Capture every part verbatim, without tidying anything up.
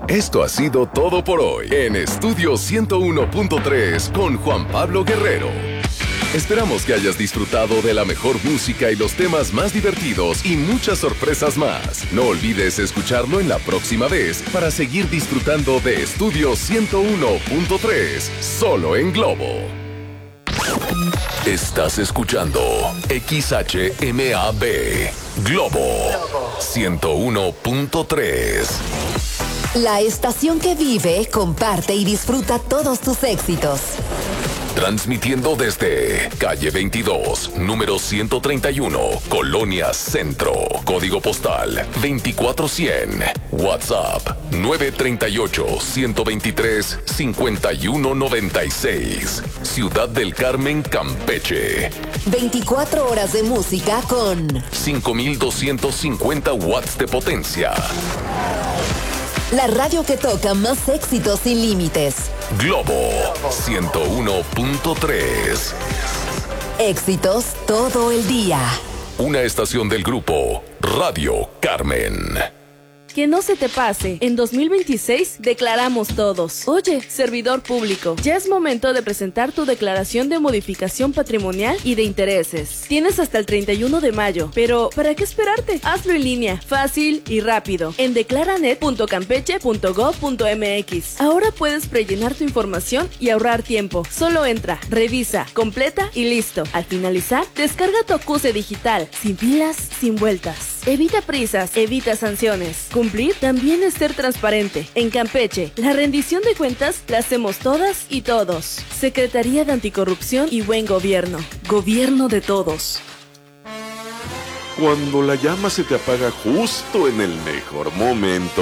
Esto ha sido todo por hoy en Estudio ciento uno punto tres con Juan Pablo Guerrero. Esperamos que hayas disfrutado de la mejor música y los temas más divertidos y muchas sorpresas más. No olvides escucharlo en la próxima vez para seguir disfrutando de Estudio ciento uno punto tres, solo en Globo. Estás escuchando X H M A B, Globo ciento uno punto tres. La estación que vive, comparte y disfruta todos tus éxitos. Transmitiendo desde calle veintidós, número ciento treinta y uno, Colonia Centro, código postal veinticuatro cien, WhatsApp nueve tres ocho, uno dos tres, cinco uno nueve seis, Ciudad del Carmen, Campeche. veinticuatro horas de música con cinco mil doscientos cincuenta watts de potencia. La radio que toca más éxitos sin límites. Globo ciento uno punto tres. Éxitos todo el día. Una estación del grupo Radio Carmen. Que no se te pase, en dos mil veintiséis declaramos todos. Oye, servidor público, ya es momento de presentar tu declaración de modificación patrimonial y de intereses. Tienes hasta el treinta y uno de mayo, pero ¿para qué esperarte? Hazlo en línea, fácil y rápido, en declaranet punto campeche punto gob punto mx. Ahora puedes prellenar tu información y ahorrar tiempo. Solo entra, revisa, completa y listo. Al finalizar, descarga tu acuse digital, sin filas, sin vueltas. Evita prisas, evita sanciones. Cumplir también es ser transparente. En Campeche, la rendición de cuentas la hacemos todas y todos. Secretaría de Anticorrupción y Buen Gobierno. Gobierno de todos. Cuando la llama se te apaga justo en el mejor momento,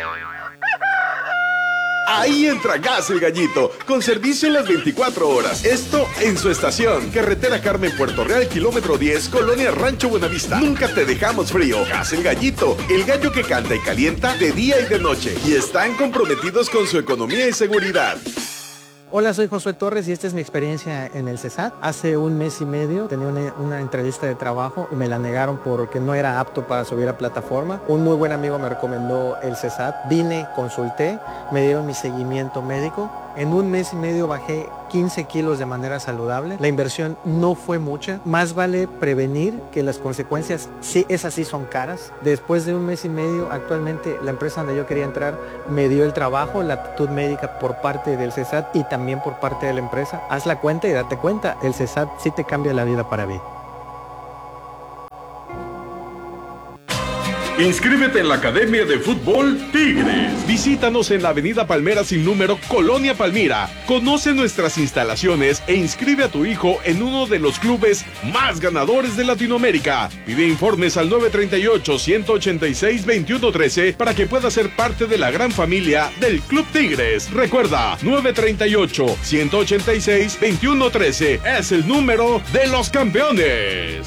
ahí entra Gas El Gallito, con servicio en las veinticuatro horas. Esto en su estación. Carretera Carmen, Puerto Real, kilómetro diez, Colonia Rancho Buenavista. Nunca te dejamos frío. Gas El Gallito, el gallo que canta y calienta de día y de noche. Y están comprometidos con su economía y seguridad. Hola, soy Josué Torres y esta es mi experiencia en el CESAT. Hace un mes y medio tenía una, una entrevista de trabajo y me la negaron porque no era apto para subir a plataforma. Un muy buen amigo me recomendó el CESAT. Vine, consulté, me dieron mi seguimiento médico. En un mes y medio bajé quince kilos de manera saludable. La inversión no fue mucha. Más vale prevenir que las consecuencias, sí, esas sí son caras. Después de un mes y medio, actualmente la empresa donde yo quería entrar me dio el trabajo, la aptitud médica por parte del CESAT y también por parte de la empresa. Haz la cuenta y date cuenta, el CESAT sí te cambia la vida para bien. Inscríbete en la Academia de Fútbol Tigres. Visítanos en la Avenida Palmera sin número, Colonia Palmira. Conoce nuestras instalaciones e inscribe a tu hijo en uno de los clubes más ganadores de Latinoamérica. Pide informes al nueve tres ocho, uno ocho seis, dos uno uno tres para que puedas ser parte de la gran familia del Club Tigres. Recuerda, nueve tres ocho, uno ocho seis, dos uno uno tres es el número de los campeones.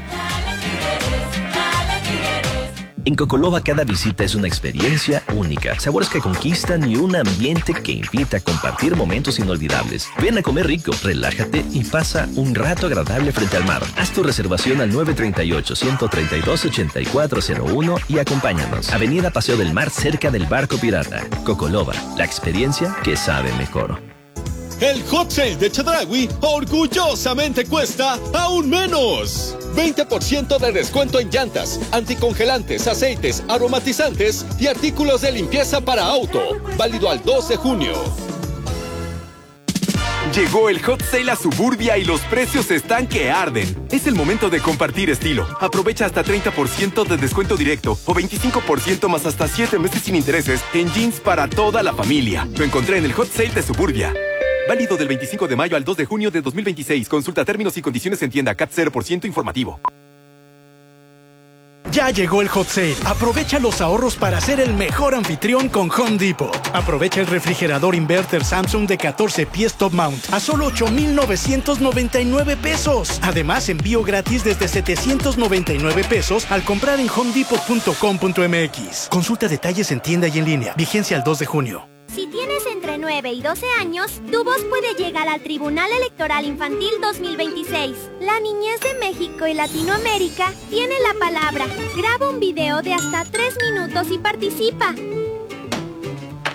En Cocoloba cada visita es una experiencia única, sabores que conquistan y un ambiente que invita a compartir momentos inolvidables. Ven a comer rico, relájate y pasa un rato agradable frente al mar. Haz tu reservación al nueve tres ocho, uno tres dos, ocho cuatro cero uno y acompáñanos. Avenida Paseo del Mar, cerca del Barco Pirata. Cocoloba, la experiencia que sabe mejor. El Hot Sale de Chedraui orgullosamente cuesta aún menos. veinte por ciento de descuento en llantas, anticongelantes, aceites, aromatizantes y artículos de limpieza para auto. Válido al dos de junio. Llegó el Hot Sale a Suburbia y los precios están que arden. Es el momento de compartir estilo. Aprovecha hasta treinta por ciento de descuento directo o veinticinco por ciento más hasta siete meses sin intereses en jeans para toda la familia. Lo encontré en el Hot Sale de Suburbia. Válido del veinticinco de mayo al dos de junio de dos mil veintiséis. Consulta términos y condiciones en tienda. C A T cero por ciento informativo. Ya llegó el Hot Sale. Aprovecha los ahorros para ser el mejor anfitrión con Home Depot. Aprovecha el refrigerador inverter Samsung de catorce pies top mount a solo ocho mil novecientos noventa y nueve pesos. Además, envío gratis desde setecientos noventa y nueve pesos al comprar en home depot punto com punto m x. Consulta detalles en tienda y en línea. Vigencia al dos de junio. Si tienes entre nueve y doce años, tu voz puede llegar al Tribunal Electoral Infantil dos mil veintiséis. La niñez de México y Latinoamérica tiene la palabra. Graba un video de hasta tres minutos y participa.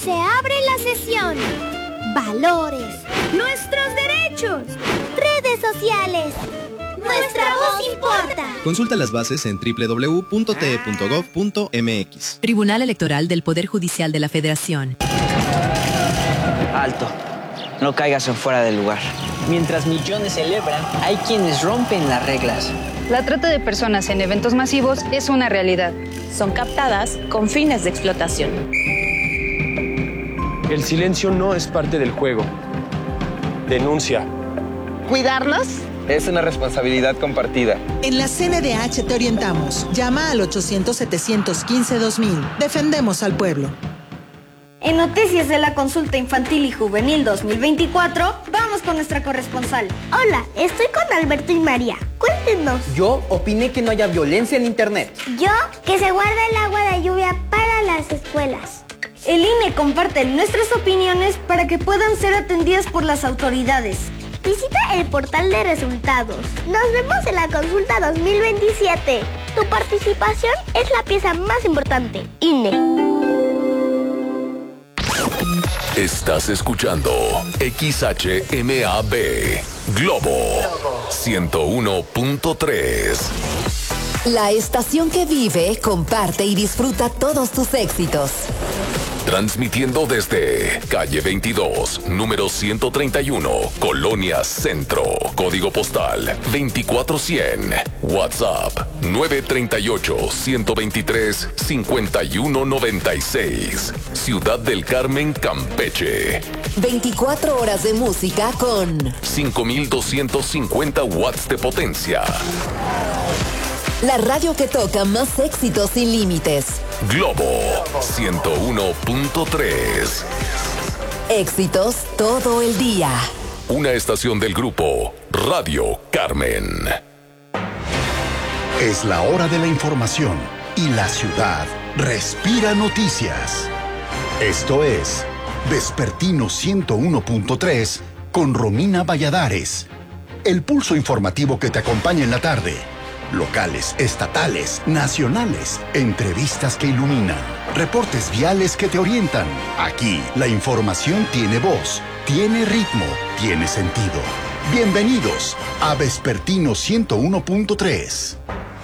Se abre la sesión. Valores. Nuestros derechos. Redes sociales. Nuestra voz importa. Consulta las bases en doble u doble u doble u punto t e punto gov punto m x. Tribunal Electoral del Poder Judicial de la Federación. Alto. No caigas en fuera del lugar. Mientras millones celebran, hay quienes rompen las reglas. La trata de personas en eventos masivos es una realidad. Son captadas con fines de explotación. El silencio no es parte del juego. Denuncia. ¿Cuidarnos? Es una responsabilidad compartida. En la C N D H te orientamos. Llama al ochocientos, setecientos quince, dos mil. Defendemos al pueblo. En Noticias de la Consulta Infantil y Juvenil dos mil veinticuatro, vamos con nuestra corresponsal. Hola, estoy con Alberto y María. Cuéntenos. Yo opiné que no haya violencia en internet. Yo, que se guarda el agua de lluvia para las escuelas. El I N E comparte nuestras opiniones para que puedan ser atendidas por las autoridades. Visita el portal de resultados. Nos vemos en la consulta dos mil veintisiete. Tu participación es la pieza más importante. I N E. Estás escuchando X H M A B Globo ciento uno punto tres. La estación que vive, comparte y disfruta todos tus éxitos. Transmitiendo desde calle veintidós, número ciento treinta y uno, Colonia Centro. Código postal veinticuatro cien. WhatsApp nueve tres ocho, uno dos tres, cinco uno nueve seis. Ciudad del Carmen, Campeche. veinticuatro horas de música con cinco mil doscientos cincuenta watts de potencia. La radio que toca más éxitos sin límites. Globo ciento uno punto tres. Éxitos todo el día. Una estación del grupo Radio Carmen. Es la hora de la información y la ciudad respira noticias. Esto es Vespertino ciento uno punto tres con Romina Valladares. El pulso informativo que te acompaña en la tarde. Locales, estatales, nacionales, entrevistas que iluminan, reportes viales que te orientan. Aquí, la información tiene voz, tiene ritmo, tiene sentido. Bienvenidos a Vespertino ciento uno punto tres.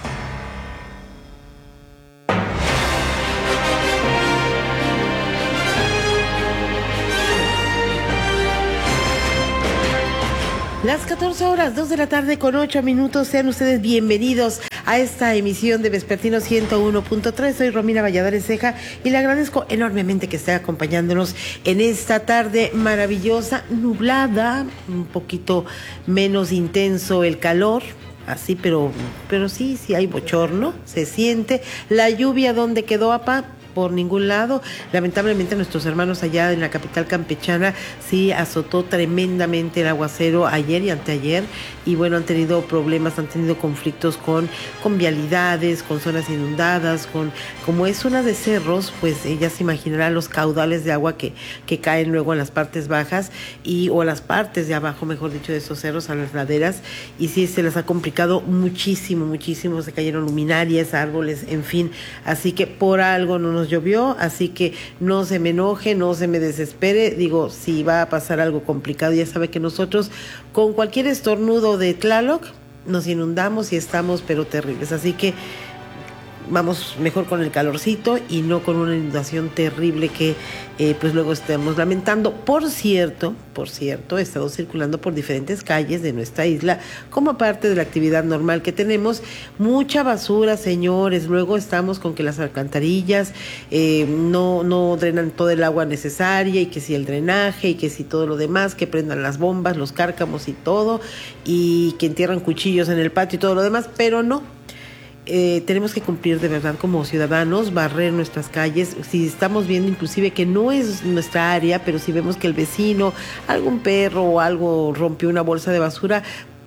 Las catorce horas, dos de la tarde con ocho minutos. Sean ustedes bienvenidos a esta emisión de Vespertino ciento uno punto tres. Soy Romina Valladares Ceja y le agradezco enormemente que esté acompañándonos en esta tarde maravillosa, nublada, un poquito menos intenso el calor. Así, pero, pero sí, sí hay bochorno, se siente. La lluvia, ¿dónde quedó, apá? Por ningún lado. Lamentablemente nuestros hermanos allá en la capital campechana sí azotó tremendamente el aguacero ayer y anteayer, y bueno, han tenido problemas, han tenido conflictos con, con vialidades, con zonas inundadas, con, como es zona de cerros, pues ella se imaginará los caudales de agua que, que caen luego en las partes bajas y o las partes de abajo, mejor dicho, de esos cerros, a las laderas, y sí se les ha complicado muchísimo, muchísimo, se cayeron luminarias, árboles, en fin, así que por algo no nos llovió, así que no se me enoje, no se me desespere. Digo, si va a pasar algo complicado, ya sabe que nosotros con cualquier estornudo de Tlaloc nos inundamos y estamos pero terribles, así que vamos mejor con el calorcito y no con una inundación terrible que eh, pues luego estemos lamentando. Por cierto, por cierto, he estado circulando por diferentes calles de nuestra isla como parte de la actividad normal que tenemos. Mucha basura, señores. Luego estamos con que las alcantarillas eh, no, no drenan todo el agua necesaria, y que si el drenaje y que si todo lo demás, que prendan las bombas, los cárcamos y todo, y que entierran cuchillos en el patio y todo lo demás, pero no. Eh, tenemos que cumplir de verdad como ciudadanos, barrer nuestras calles. Si estamos viendo inclusive que no es nuestra área, pero si vemos que el vecino, algún perro o algo rompió una bolsa de basura,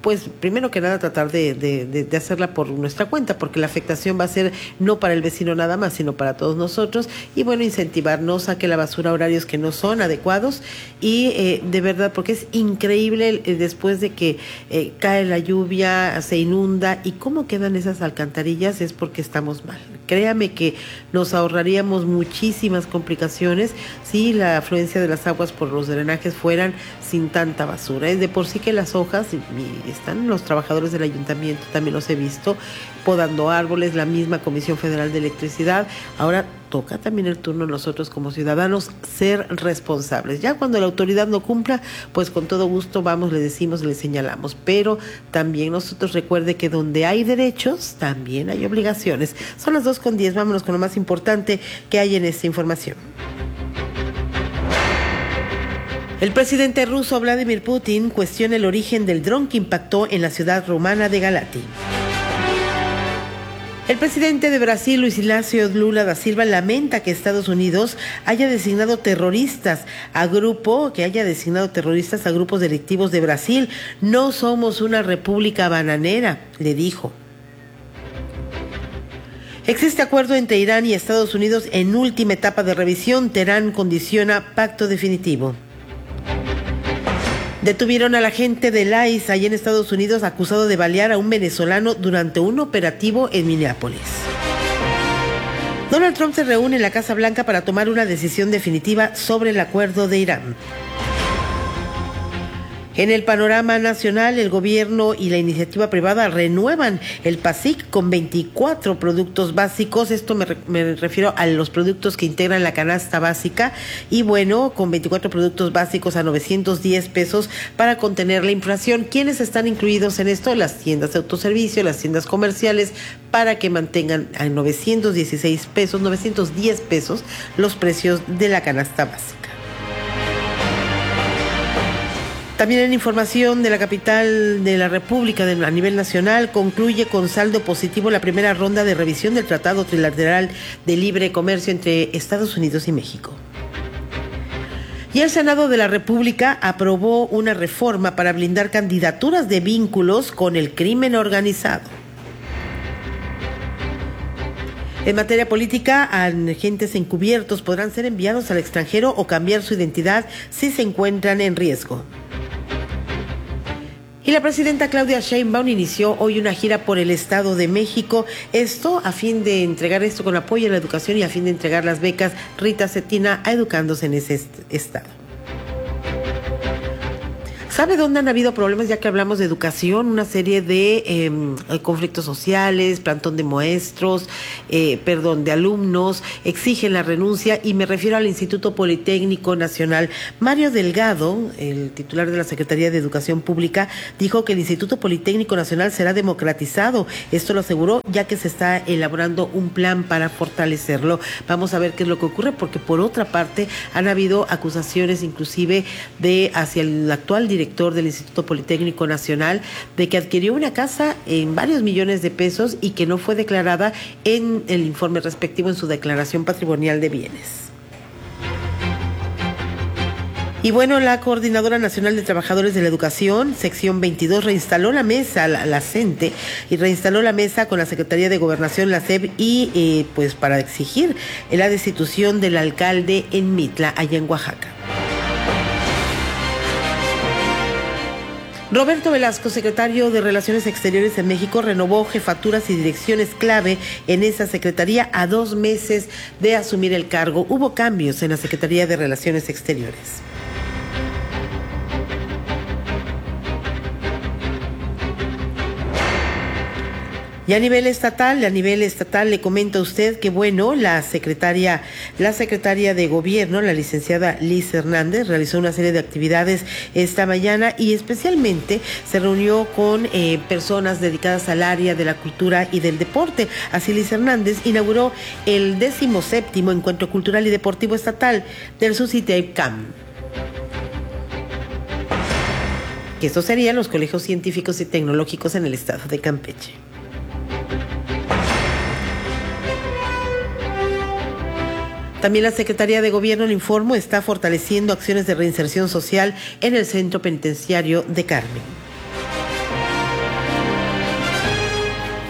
pues primero que nada tratar de, de, de, de hacerla por nuestra cuenta, porque la afectación va a ser no para el vecino nada más, sino para todos nosotros, y bueno, incentivarnos a que la basura a horarios que no son adecuados, y eh, de verdad, porque es increíble eh, después de que eh, cae la lluvia, se inunda, y cómo quedan esas alcantarillas es porque estamos mal. Créame que nos ahorraríamos muchísimas complicaciones si la afluencia de las aguas por los drenajes fueran sin tanta basura. Es de por sí que las hojas, y, y están los trabajadores del ayuntamiento, también los he visto, podando árboles, la misma Comisión Federal de Electricidad. Ahora toca también el turno nosotros como ciudadanos ser responsables. Ya cuando la autoridad no cumpla, pues con todo gusto vamos, le decimos, le señalamos. Pero también nosotros recuerde que donde hay derechos, también hay obligaciones. Son las dos con diez, vámonos con lo más importante que hay en esta información. El presidente ruso Vladimir Putin cuestiona el origen del dron que impactó en la ciudad rumana de Galati. El presidente de Brasil, Luis Inácio Lula da Silva, lamenta que Estados Unidos haya designado terroristas a grupo, que haya designado terroristas a grupos delictivos de Brasil. No somos una república bananera, le dijo. Existe acuerdo entre Irán y Estados Unidos en última etapa de revisión. Teherán condiciona pacto definitivo. Detuvieron al agente del I C E allí en Estados Unidos acusado de balear a un venezolano durante un operativo en Minneapolis. Donald Trump se reúne en la Casa Blanca para tomar una decisión definitiva sobre el acuerdo de Irán. En el panorama nacional, el gobierno y la iniciativa privada renuevan el PASIC con veinticuatro productos básicos. Esto me, re, me refiero a los productos que integran la canasta básica. Y bueno, con veinticuatro productos básicos a novecientos diez pesos para contener la inflación. ¿Quiénes están incluidos en esto? Las tiendas de autoservicio, las tiendas comerciales, para que mantengan a novecientos dieciséis pesos, novecientos diez pesos los precios de la canasta básica. También en información de la capital de la República de, a nivel nacional, concluye con saldo positivo la primera ronda de revisión del Tratado Trilateral de Libre Comercio entre Estados Unidos y México. Y el Senado de la República aprobó una reforma para blindar candidaturas de vínculos con el crimen organizado. En materia política, agentes encubiertos podrán ser enviados al extranjero o cambiar su identidad si se encuentran en riesgo. Y la presidenta Claudia Sheinbaum inició hoy una gira por el Estado de México, esto a fin de entregar esto con apoyo a la educación y a fin de entregar las becas Rita Cetina a educandos en ese est- estado. ¿Sabe dónde han habido problemas? Ya que hablamos de educación, una serie de eh, conflictos sociales, plantón de maestros, eh, perdón, de alumnos, exigen la renuncia, y me refiero al Instituto Politécnico Nacional. Mario Delgado, el titular de la Secretaría de Educación Pública, dijo que el Instituto Politécnico Nacional será democratizado. Esto lo aseguró, ya que se está elaborando un plan para fortalecerlo. Vamos a ver qué es lo que ocurre, porque por otra parte han habido acusaciones inclusive de hacia el actual director director del Instituto Politécnico Nacional, de que adquirió una casa en varios millones de pesos y que no fue declarada en el informe respectivo en su declaración patrimonial de bienes. Y bueno, la Coordinadora Nacional de Trabajadores de la Educación, sección veintidós, reinstaló la mesa, la, la CENTE, y reinstaló la mesa con la Secretaría de Gobernación, la S E B, y eh, pues para exigir la destitución del alcalde en Mitla, allá en Oaxaca. Roberto Velasco, secretario de Relaciones Exteriores en México, renovó jefaturas y direcciones clave en esa secretaría a dos meses de asumir el cargo. Hubo cambios en la Secretaría de Relaciones Exteriores. Y a nivel estatal, a nivel estatal le comento a usted que bueno, la secretaria, la secretaria de Gobierno, la licenciada Liz Hernández, realizó una serie de actividades esta mañana y especialmente se reunió con eh, personas dedicadas al área de la cultura y del deporte. Así Liz Hernández inauguró el decimoséptimo Encuentro Cultural y Deportivo Estatal del SUSITECAM. Que estos serían los colegios científicos y tecnológicos en el estado de Campeche. También la Secretaría de Gobierno, le informo, está fortaleciendo acciones de reinserción social en el Centro Penitenciario de Carmen.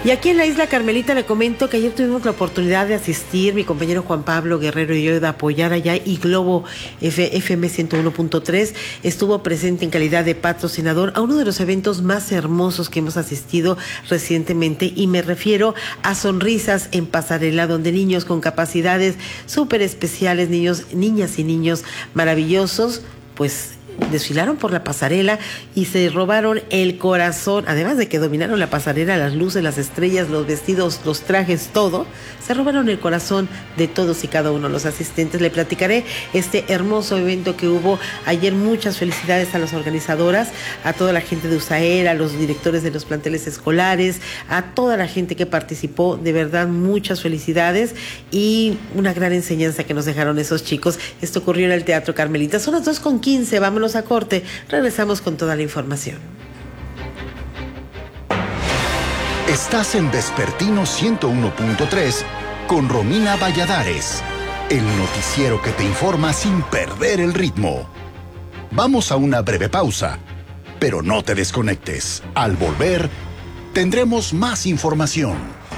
Y aquí en la Isla Carmelita le comento que ayer tuvimos la oportunidad de asistir, mi compañero Juan Pablo Guerrero y yo, de apoyar allá, y Globo F M ciento uno punto tres estuvo presente en calidad de patrocinador a uno de los eventos más hermosos que hemos asistido recientemente, y me refiero a Sonrisas en Pasarela, donde niños con capacidades súper especiales, niños, niñas y niños maravillosos, pues desfilaron por la pasarela y se robaron el corazón. Además de que dominaron la pasarela, las luces, las estrellas, los vestidos, los trajes, todo, se robaron el corazón de todos y cada uno de los asistentes. Le platicaré este hermoso evento que hubo ayer. Muchas felicidades a las organizadoras, a toda la gente de USAER, a los directores de los planteles escolares, a toda la gente que participó. De verdad, muchas felicidades y una gran enseñanza que nos dejaron esos chicos. Esto ocurrió en el Teatro Carmelita. Son las dos con quince, vámonos a corte, regresamos con toda la información. Estás en Vespertino ciento uno punto tres con Romina Valladares, el noticiero que te informa sin perder el ritmo. Vamos a una breve pausa, pero no te desconectes. Al volver, tendremos más información.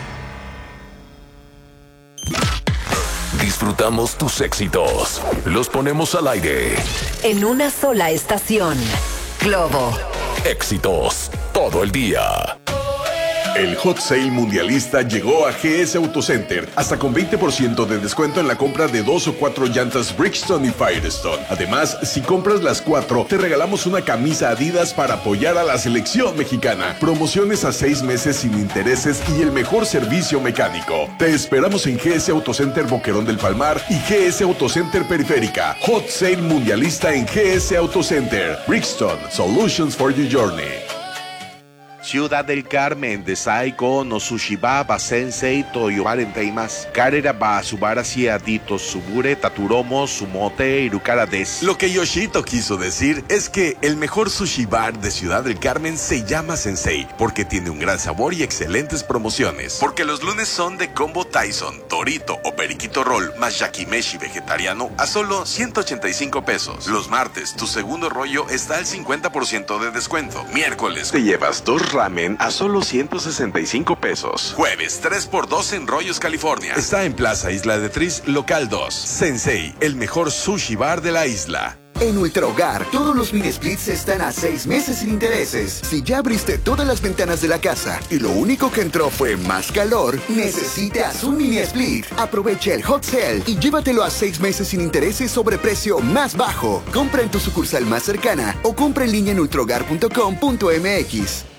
Disfrutamos tus éxitos. Los ponemos al aire. En una sola estación. Globo. Éxitos todo el día. El Hot Sale Mundialista llegó a G S Autocenter, hasta con veinte por ciento de descuento en la compra de dos o cuatro llantas Bridgestone y Firestone. Además, si compras las cuatro, te regalamos una camisa Adidas para apoyar a la selección mexicana. Promociones a seis meses sin intereses y el mejor servicio mecánico. Te esperamos en G S Autocenter Boquerón del Palmar y G S Autocenter Periférica. Hot Sale Mundialista en G S Autocenter. Bridgestone, Solutions for Your Journey. Ciudad del Carmen, Desai no Sushiba, Basensei, Toyoaren Teimas, Karera ba Subara Siadito, Subure, Taturomo, Sumote, Irukara des. Lo que Yoshito quiso decir es que el mejor sushi bar de Ciudad del Carmen se llama Sensei, porque tiene un gran sabor y excelentes promociones. Porque los lunes son de combo Tyson, Torito o Periquito Roll, más yakimeshi vegetariano a solo ciento ochenta y cinco pesos. Los martes, tu segundo rollo está al cincuenta por ciento de descuento. Miércoles, te llevas dos ramen a solo ciento sesenta y cinco pesos. Jueves, tres por dos en Rollos, California. Está en Plaza Isla de Tris, local dos. Sensei, el mejor sushi bar de la isla. En Ultrahogar, todos los mini splits están a seis meses sin intereses. Si ya abriste todas las ventanas de la casa y lo único que entró fue más calor, necesitas un mini split. Aprovecha el hot sale y llévatelo a seis meses sin intereses sobre precio más bajo. Compra en tu sucursal más cercana o compra en línea en ultrahogar punto com punto m x.